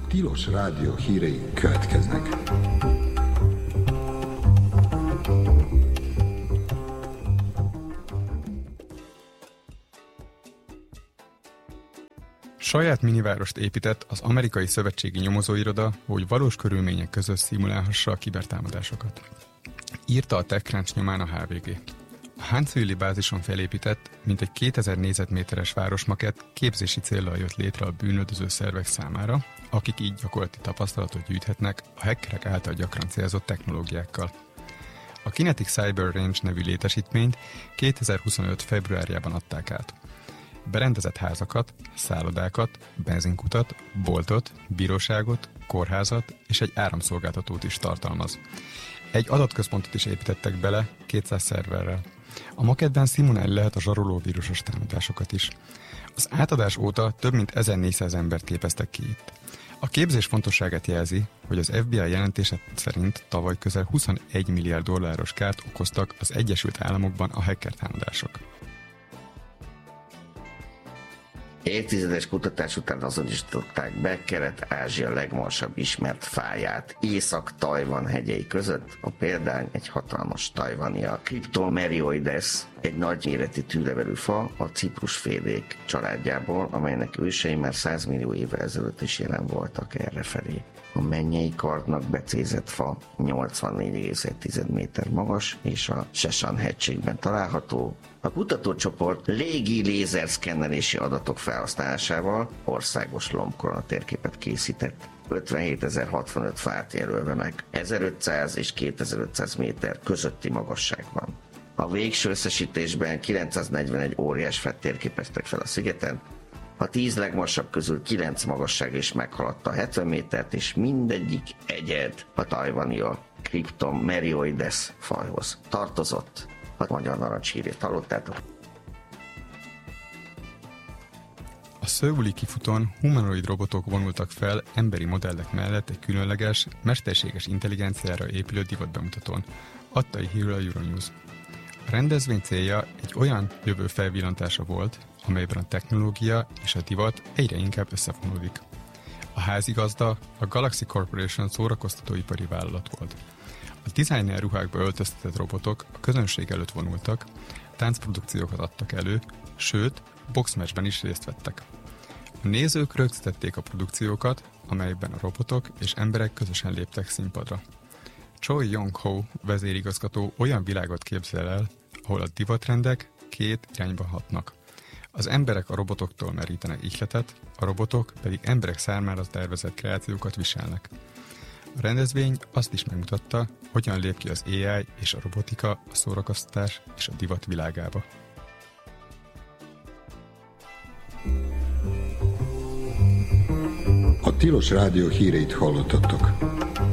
Tilos Rádió hírei következnek. Saját minivárost épített az amerikai szövetségi nyomozóiroda, hogy valós körülmények között szimulálhassa a kibertámadásokat. Írta a TechCrunch nyomán a HVG. A Huntsville-i bázison felépített, mintegy 2000 négyzetméteres városmakett képzési céllal jött létre a bűnöldöző szervek számára, akik így gyakorlati tapasztalatot gyűjthetnek a hackerek által gyakran célzott technológiákkal. A Kinetic Cyber Range nevű létesítményt 2025. februárjában adták át. Berendezett házakat, szállodákat, benzinkutat, boltot, bíróságot, kórházat és egy áramszolgáltatót is tartalmaz. Egy adatközpontot is építettek bele 200 szerverrel. A makettben szimulálni lehet a zsaroló vírusos támadásokat is. Az átadás óta több mint 1400 embert képeztek ki itt. A képzés fontosságát jelzi, hogy az FBI jelentése szerint tavaly közel 21 milliárd dolláros kárt okoztak az Egyesült Államokban a hacker támadások. Évtizedes kutatás után azonosították be Kelet-Ázsia legmagasabb ismert fáját. Észak-Tajvan hegyei között a példány egy hatalmas tajvania. Cryptomerioides, egy nagyméretű tűlevelű fa a ciprusfélék családjából, amelynek ősei már 100 millió évvel ezelőtt is jelen voltak errefelé. A mennyei kardnak becézett fa 84,1 méter magas, és a Sesan-hegységben található. A kutatócsoport légi lézerszkennelési adatok felhasználásával országos lombkoronatérképet készített. 57.065 fát jelölve meg, 1500 és 2500 méter közötti magasságban. A végső összesítésben 941 óriás fát térképeztek fel a szigeten, a 10 legmagasabb közül 9 magasság is meghaladta a 70 métert, és mindegyik egyed a tajvania Cryptomerioides fajhoz tartozott. A magyar narancshírét hallottátok. A Szöuli kifutón humanoid robotok vonultak fel emberi modellek mellett egy különleges, mesterséges intelligenciára épülő divatbemutatón, adta hírül a Euronews. A rendezvény célja egy olyan jövő felvillantása volt, amelyben a technológia és a divat egyre inkább összefonódik. A házigazda a Galaxy Corporation szórakoztatóipari vállalat volt. A designer ruhákba öltöztetett robotok a közönség előtt vonultak, táncprodukciókat adtak elő, sőt, boxmatchben is részt vettek. A nézők rögzítették a produkciókat, amelyben a robotok és emberek közösen léptek színpadra. Choi Yong-ho vezérigazgató olyan világot képzel el, ahol a divatrendek két irányba hatnak. Az emberek a robotoktól merítenek ihletet, a robotok pedig emberek számára tervezett kreációkat viselnek. A rendezvény azt is megmutatta, hogyan lép ki az AI és a robotika a szórakoztatás és a divat világába. A Tilos Rádió híreit hallottatok.